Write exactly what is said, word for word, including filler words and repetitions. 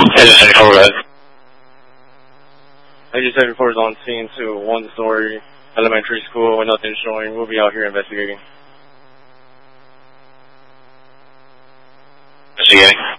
Engine seventy-four, go ahead. Engine seventy-four is on scene to a one-story elementary school with nothing showing. We'll be out here investigating. Investigating.